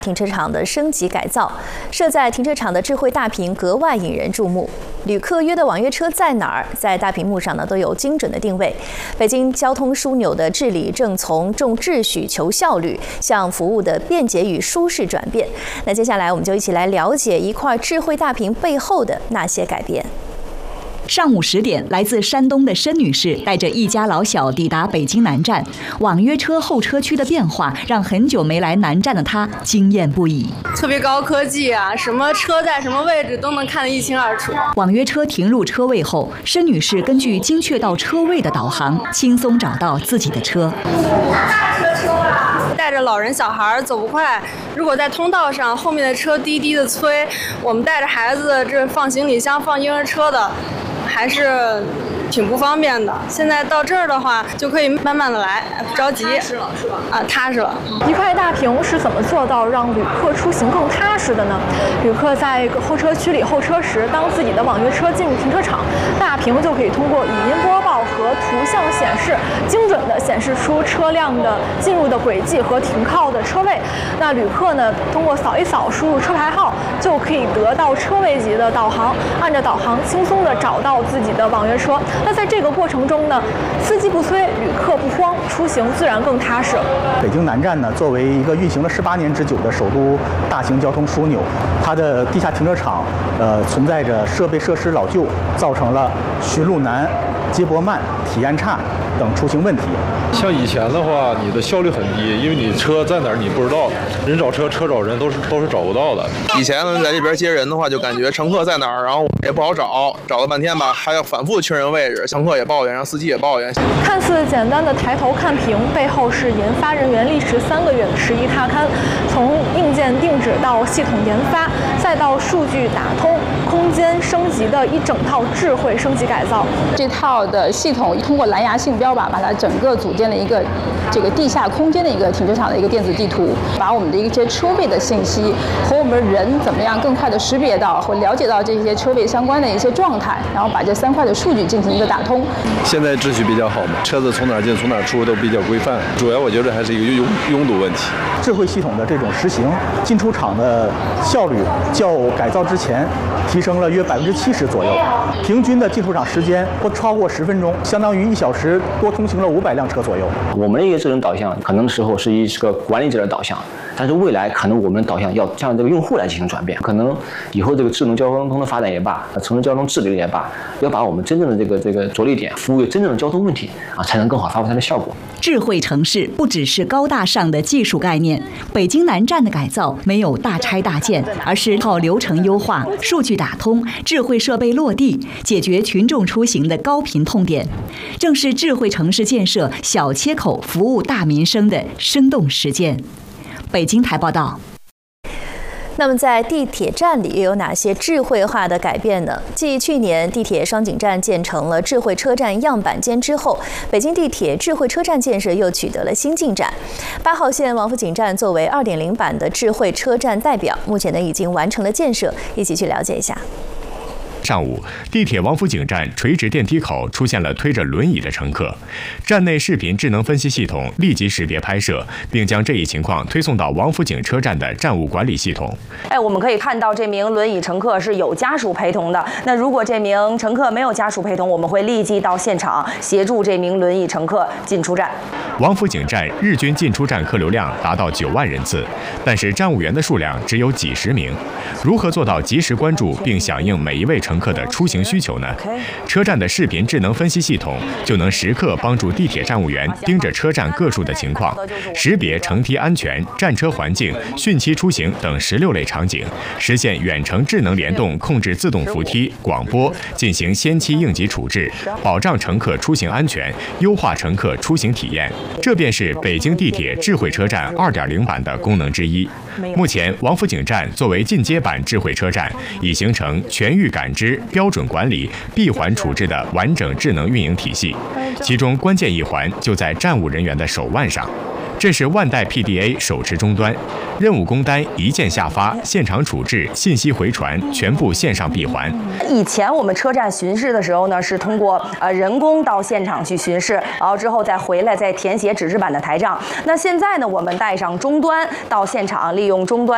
停车场的升级改造，设在停车场的智慧大屏格外引人注目。旅客约的网约车在哪儿？在大屏幕上呢都有精准的定位。北京交通枢纽的治理正从重秩序求效率向服务的便捷与舒适转变。那接下来我们就一起来了解一块智慧大屏背后的那些改变。 上午10点，来自山东的申女士带着一家老小抵达北京南站。网约车候车区的变化让很久没来南站的她惊艳不已。 特别高科技啊，什么车在什么位置都能看得一清二楚。 网约车停入车位后，申女士根据精确到车位的导航，轻松找到自己的车。 大车啊！带着老人小孩走不快，如果在通道上后面的车滴滴的催，我们带着孩子这放行李箱、放婴儿车的。还是挺不方便的。现在到这儿的话，就可以慢慢的来，不着急。踏实了是吧？啊，踏实了。 一块大屏是怎么做到让旅客出行更踏实的呢？旅客在候车区里候车时，当自己的网约车进入停车场，大屏就可以通过语音播报和图像显示，精准的显示出车辆的进入的轨迹和停靠的车位。那旅客呢，通过扫一扫，输入车牌号，就可以得到车位级的导航，按照导航轻松的找到自己的网约车。那在这个过程中呢，司机不催，旅客不慌，出行自然更踏实。 北京南站呢，作为一个运行了18年之久的首都大型交通枢纽，它的地下停车场存在着设备设施老旧，造成了寻路难、接驳慢、体验差等出行问题。 像以前的话，你的效率很低，因为你车在哪儿你不知道，人找车，车找人都是找不到的。 以前在这边接人的话，就感觉乘客在哪儿，然后也不好找了半天吧，还要反复确认位置，乘客也抱怨，让司机也抱怨。 看似简单的抬头看屏，背后是研发人员历时3个月的实地踏勘，从硬件定制到系统研发，再到数据打通、空间升级的一整套智慧升级改造。 这套的系统通过蓝牙信标把它整个组建了一个这个地下空间的一个停车场的一个电子地图，把我们的一些车位的信息和我们人怎么样更快的识别到或了解到这些车位相关的一些状态，然后把这3块的数据进行一个打通。 现在秩序比较好嘛，车子从哪儿进从哪儿出都比较规范，主要我觉得还是一个拥堵问题。 智慧系统的这种实行，进出场的效率较改造之前提升了约70%左右，平均的进出场时间不超过10分钟，相当于1小时多通行了500辆车左右。 我们的一个智能导向，可能时候是一个管理者的导向，但是未来可能我们的导向要向这个用户来进行转变。可能以后这个智能交通的发展也罢，城市交通治理也罢，要把我们真正的这个着力点服务于真正的交通问题啊，才能更好发挥它的效果。 智慧城市不只是高大上的技术概念，北京南站的改造没有大拆大建，而是靠流程优化、数据打通、智慧设备落地，解决群众出行的高频痛点。正是智慧城市建设小切口服务大民生的生动实践。北京台报道。 那么在地铁站里又有哪些智慧化的改变呢？继去年地铁双井站建成了智慧车站样板间之后，北京地铁智慧车站建设又取得了新进展。8号线王府井站作为2.0版的智慧车站代表，目前呢已经完成了建设，一起去了解一下。 上午，地铁王府井站垂直电梯口出现了推着轮椅的乘客，站内视频智能分析系统立即识别拍摄，并将这一情况推送到王府井车站的站务管理系统。 我们可以看到这名轮椅乘客是有家属陪同的。那如果这名乘客没有家属陪同，我们会立即到现场协助这名轮椅乘客进出站。 王府井站日均进出站客流量达到9万人次，但是站务员的数量只有几十名。如何做到及时关注并响应每一位乘客的出行需求呢？车站的视频智能分析系统就能时刻帮助地铁站务员盯着车站各处的情况，识别乘梯安全、站车环境、汛期出行等16类场景，实现远程智能联动控制自动扶梯、广播，进行先期应急处置，保障乘客出行安全，优化乘客出行体验。这便是北京地铁智慧车站2.0版的功能之一。目前，王府井站作为进阶版智慧车站，已形成全域感知、标准管理、闭环处置的完整智能运营体系，其中关键一环就在站务人员的手腕上。这是万代 PDA 手持终端，任务工单一键下发，现场处置、信息回传全部线上闭环。 以前我们车站巡视的时候呢，是通过人工到现场去巡视，然后之后再回来再填写纸质版的台账。那现在呢，我们带上终端到现场，利用终端